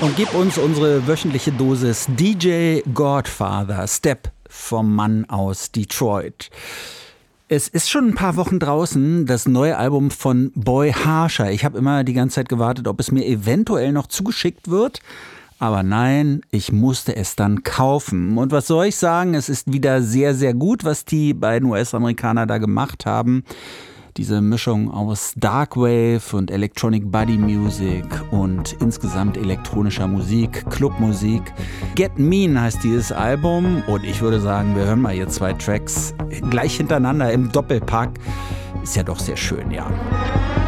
Und gib uns unsere wöchentliche Dosis DJ Godfather, Step vom Mann aus Detroit. Es ist schon ein paar Wochen draußen, das neue Album von Boy Harsher. Ich habe immer die ganze Zeit gewartet, ob es mir eventuell noch zugeschickt wird. Aber nein, ich musste es dann kaufen. Und was soll ich sagen? Es ist wieder sehr, sehr gut, was die beiden US-Amerikaner da gemacht haben. Diese Mischung aus Darkwave und Electronic Body Music und insgesamt elektronischer Musik, Clubmusik. Get Mean heißt dieses Album und ich würde sagen, wir hören mal hier 2 Tracks gleich hintereinander im Doppelpack. Ist ja doch sehr schön, ja.